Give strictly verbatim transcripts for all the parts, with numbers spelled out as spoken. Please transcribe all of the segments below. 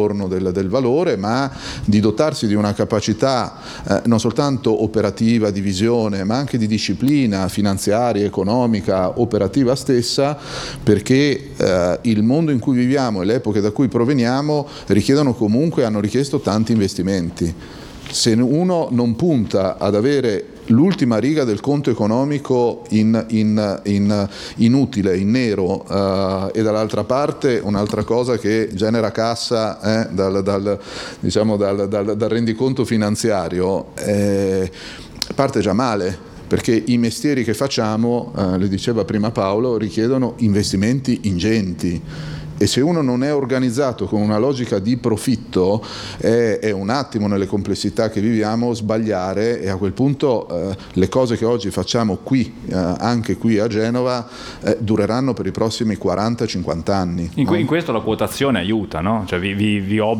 ritorno del, del valore, ma di dotarsi di una capacità eh, non soltanto operativa, di visione, ma anche di disciplina finanziaria, economica, operativa stessa, perché eh, il mondo in cui viviamo e le epoche da cui proveniamo richiedono comunque, hanno richiesto tanti investimenti. Se uno non punta ad avere l'ultima riga del conto economico in, in, in inutile, in nero, uh, e dall'altra parte un'altra cosa che genera cassa eh, dal, dal, diciamo dal, dal, dal rendiconto finanziario, eh, parte già male, perché i mestieri che facciamo, eh, le diceva prima Paolo, richiedono investimenti ingenti. E se uno non è organizzato con una logica di profitto, è, è un attimo nelle complessità che viviamo sbagliare, e a quel punto eh, le cose che oggi facciamo qui, eh, anche qui a Genova, eh, dureranno per i prossimi quaranta cinquanta anni. In, no? in questo la quotazione aiuta, no? Cioè vi, vi, vi obbliga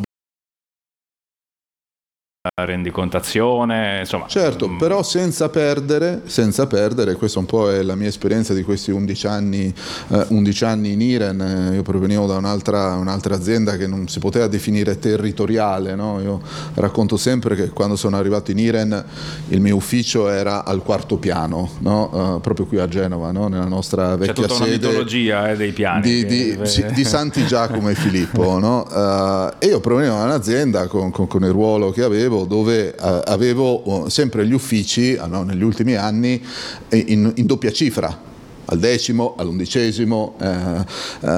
rendicontazione, insomma. Certo, però senza perdere, senza perdere, questa un po' è la mia esperienza di questi undici anni, eh, undici anni in Iren. Io provenivo da un'altra, un'altra azienda che non si poteva definire territoriale, no? Io racconto sempre che quando sono arrivato in Iren il mio ufficio era al quarto piano, no? uh, proprio qui a Genova, no? Nella nostra vecchia sede. C'è tutta una mitologia eh, dei piani. Di, che... di, sì, di Santi Giacomo e Filippo, no? uh, e io provenivo da un'azienda con, con, con il ruolo che avevo, dove uh, avevo uh, sempre gli uffici, uh, no, negli ultimi anni, in, in doppia cifra, al decimo, all'undicesimo. Uh,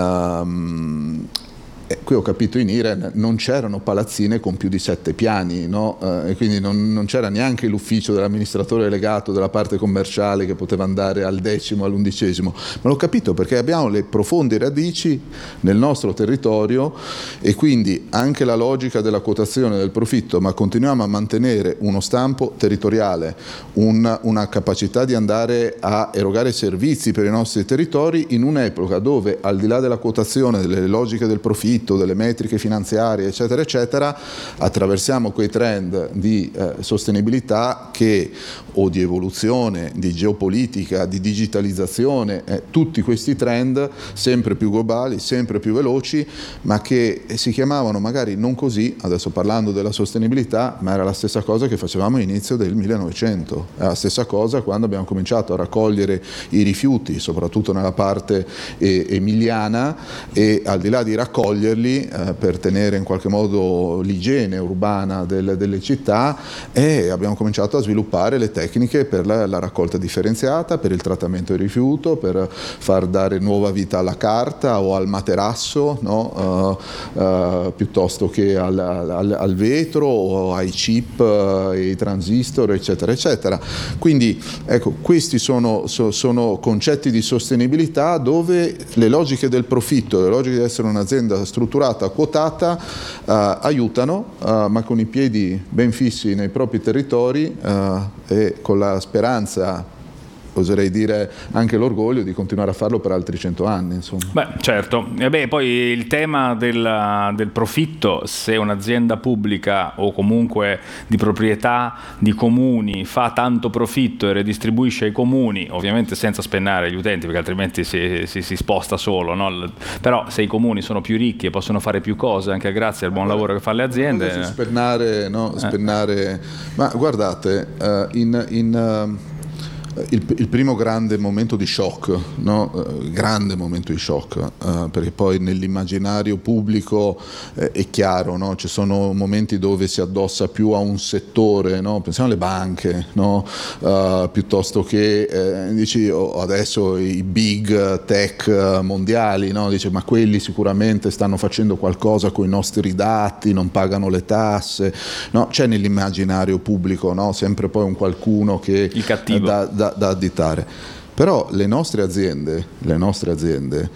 um, E qui ho capito, in Iren non c'erano palazzine con più di sette piani, no? Eh, e quindi non, non c'era neanche l'ufficio dell'amministratore delegato della parte commerciale che poteva andare al decimo, all'undicesimo. Ma l'ho capito perché abbiamo le profonde radici nel nostro territorio, e quindi anche la logica della quotazione del profitto, ma continuiamo a mantenere uno stampo territoriale, un, una capacità di andare a erogare servizi per i nostri territori in un'epoca dove, al di là della quotazione, delle logiche del profitto, delle metriche finanziarie, eccetera eccetera, attraversiamo quei trend di eh, sostenibilità che, o di evoluzione, di geopolitica, di digitalizzazione, eh, tutti questi trend sempre più globali, sempre più veloci, ma che si chiamavano magari non così, adesso parlando della sostenibilità, ma era la stessa cosa che facevamo all'inizio del millenovecento, è la stessa cosa quando abbiamo cominciato a raccogliere i rifiuti, soprattutto nella parte eh, emiliana, e al di là di raccogliere Eh, per tenere in qualche modo l'igiene urbana del, delle città, e abbiamo cominciato a sviluppare le tecniche per la, la raccolta differenziata, per il trattamento del rifiuto, per far dare nuova vita alla carta o al materasso, no? uh, uh, piuttosto che al, al, al vetro o ai chip uh, e ai transistor, eccetera eccetera. Quindi ecco, questi sono, so, sono concetti di sostenibilità dove le logiche del profitto, le logiche di essere un'azienda strutturata, quotata, uh, aiutano, uh, ma con i piedi ben fissi nei propri territori uh, e con la speranza, oserei dire anche l'orgoglio, di continuare a farlo per altri cento anni. Insomma. Beh, certo. E beh, poi il tema del, del profitto, se un'azienda pubblica o comunque di proprietà di comuni fa tanto profitto e redistribuisce ai comuni, ovviamente senza spennare gli utenti, perché altrimenti si, si, si sposta solo, no? Però se i comuni sono più ricchi e possono fare più cose anche grazie al buon lavoro che fanno le aziende, spennare, no? spennare. Eh. Ma guardate, uh, in, in uh... Il, il primo grande momento di shock, no? uh, grande momento di shock, uh, perché poi nell'immaginario pubblico eh, è chiaro, no? Ci sono momenti dove si addossa più a un settore, no? Pensiamo alle banche, no? uh, piuttosto che eh, dici oh, adesso i big tech mondiali, no? Dice, ma quelli sicuramente stanno facendo qualcosa con i nostri dati, non pagano le tasse, no? C'è nell'immaginario pubblico, no? Sempre poi un qualcuno che il cattivo. Da, da, da additare. Però le nostre aziende, le nostre aziende,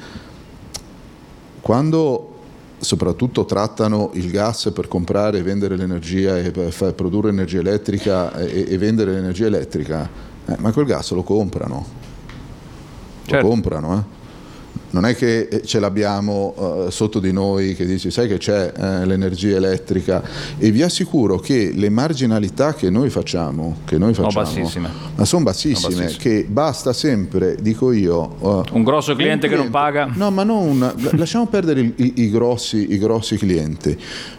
quando soprattutto trattano il gas per comprare e vendere l'energia e per far produrre energia elettrica e, e vendere l'energia elettrica, eh, ma quel gas lo comprano. Certo. Lo comprano, eh. Non è che ce l'abbiamo uh, sotto di noi che dici sai che c'è eh, l'energia elettrica, e vi assicuro che le marginalità che noi facciamo, che noi facciamo no, bassissime. ma sono bassissime, bassissime, che basta sempre, dico io, uh, un grosso cliente, un cliente che non paga. No, ma non, lasciamo perdere i, i, i, grossi, i grossi clienti.